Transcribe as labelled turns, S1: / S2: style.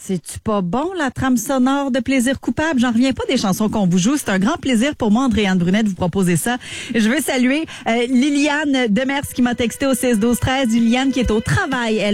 S1: C'est-tu pas bon, la trame sonore de Plaisir coupable? J'en reviens pas des chansons qu'on vous joue. C'est un grand plaisir pour moi, Andréane Brunet, de vous proposer ça. Je veux saluer Liliane Demers qui m'a texté au 16-12-13. Liliane qui est au travail, elle.